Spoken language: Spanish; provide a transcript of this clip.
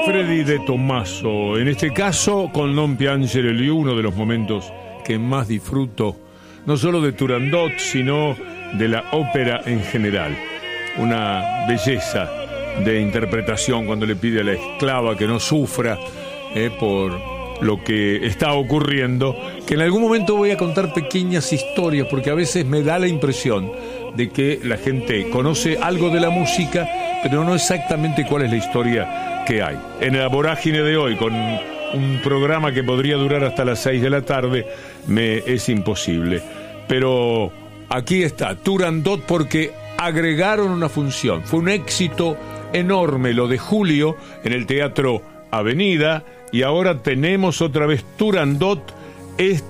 Freddy de Tommaso, en este caso con Non piangere Liu, uno de los momentos que más disfruto, no solo de Turandot, sino de la ópera en general. Una belleza de interpretación cuando le pide a la esclava que no sufra por lo que está ocurriendo, que en algún momento voy a contar pequeñas historias, porque a veces me da la impresión de que la gente conoce algo de la música, pero no exactamente cuál es la historia que hay. En la vorágine de hoy, con un programa que podría durar hasta las 6 de la tarde, me es imposible. Pero aquí está, Turandot, porque agregaron una función. Fue un éxito enorme lo de julio en el Teatro Avenida, y ahora tenemos otra vez Turandot.